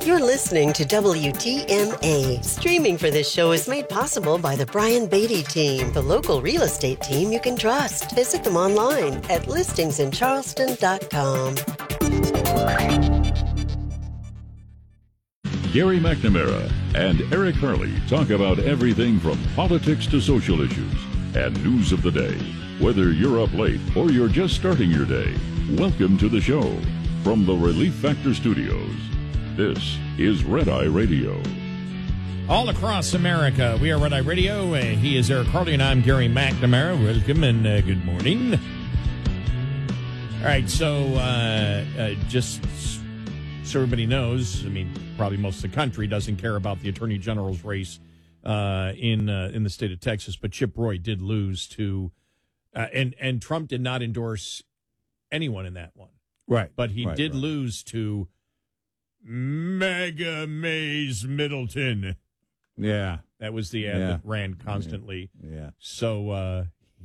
You're listening to WTMA. Streaming for this show is made possible by the Brian Beatty team, the local real estate team you can trust. Visit them online at listingsincharleston.com. Gary McNamara and Eric Harley talk about everything from politics to social issues and news of the day. Whether you're up late or you're just starting your day, welcome to the show. From the Relief Factor Studios, this is Red Eye Radio. All across America, we are Red Eye Radio. He is Eric Harley, and I'm Gary McNamara. Welcome and good morning. All right, so just so everybody knows, I mean, probably most of the country doesn't care about the Attorney General's race in the state of Texas, but Chip Roy did lose to, and Trump did not endorse anyone in that one. Right. But he did lose to Mega Mays Middleton. Yeah. That was the ad that ran constantly. Yeah. So,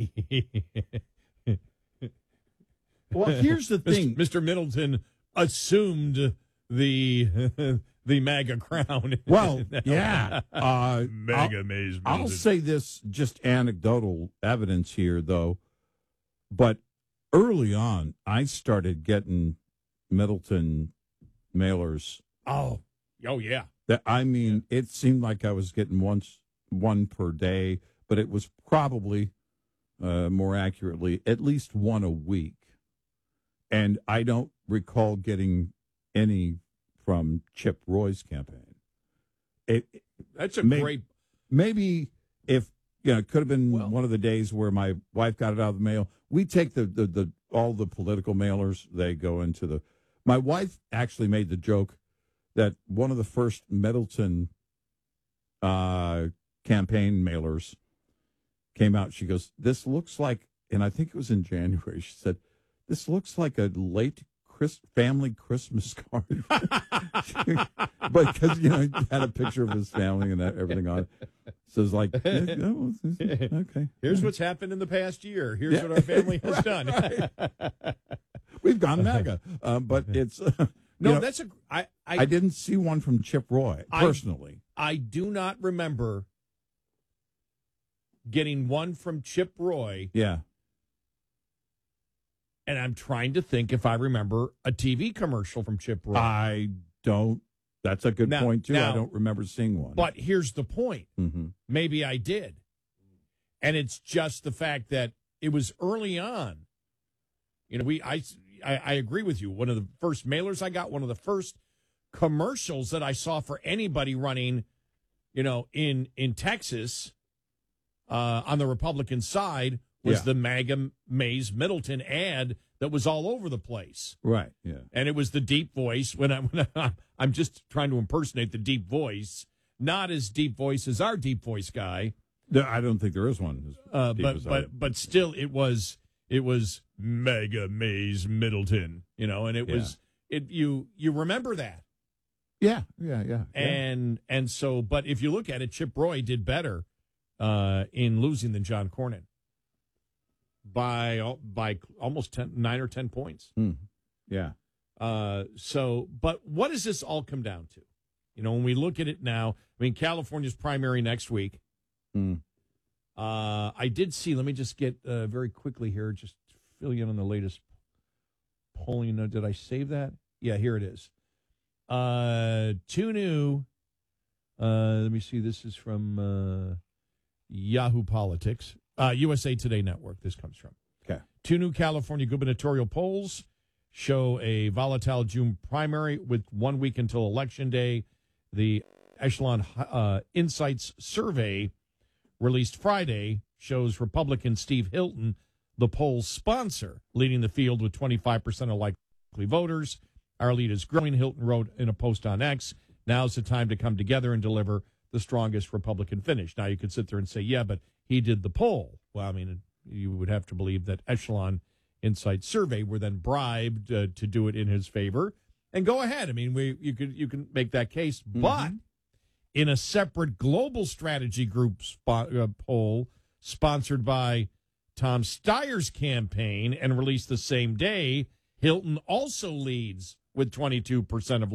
well, here's the thing. Mr. Middleton assumed the MAGA crown. Well, yeah. Mega Mays Middleton. I'll say this, just anecdotal evidence here, though. But early on, I started getting Middleton mailers. Oh, yeah. It seemed like I was getting one per day, but it was probably, more accurately, at least one a week. And I don't recall getting from Chip Roy's campaign. That's great. Maybe if it could have been one of the days where my wife got it out of the mail. We take the all the political mailers. They go into the. My wife actually made the joke that one of the first Middleton campaign mailers came out. She goes, "This looks like," and I think it was in January. She said, "This looks like a late family Christmas card." But because, he had a picture of his family and everything on it. So it's like, okay. Here's what's happened in the past year. Here's what our family has done. We've gone MAGA. But it's... I didn't see one from Chip Roy, personally. I do not remember getting one from Chip Roy. Yeah. And I'm trying to think if I remember a TV commercial from Chip Roy. I don't. That's a good point, too. I don't remember seeing one. But here's the point. Mm-hmm. Maybe I did. And it's just the fact that it was early on. I agree with you. One of the first mailers I got, one of the first commercials that I saw for anybody running, in Texas on the Republican side was the MAGA Mays Middleton ad that was all over the place. Right, yeah. And it was the deep voice. I'm just trying to impersonate the deep voice, not as deep voice as our deep voice guy. I don't think there is one. But still, it was MAGA Mays Middleton, and it was you remember that. Yeah. And so, but if you look at it, Chip Roy did better in losing than John Cornyn. By almost 9 or 10 points. Yeah. But what does this all come down to? When we look at it now, California's primary next week. I did see, let me just get very quickly here, just fill you in on the latest polling. Did I save that? Yeah, here it is. Two new, let me see, this is from Yahoo Politics. USA Today Network, this comes from. Okay. Two new California gubernatorial polls show a volatile June primary with 1 week until Election Day. The Echelon Insights survey released Friday shows Republican Steve Hilton, the poll's sponsor, leading the field with 25% of likely voters. Our lead is growing, Hilton wrote in a post on X. Now's the time to come together and deliver the strongest Republican finish. Now, you could sit there and say, yeah, but he did the poll. Well, you would have to believe that Echelon Insight Survey were then bribed to do it in his favor. And go ahead. You can make that case. Mm-hmm. But in a separate global strategy group poll sponsored by Tom Steyer's campaign and released the same day, Hilton also leads with 22% of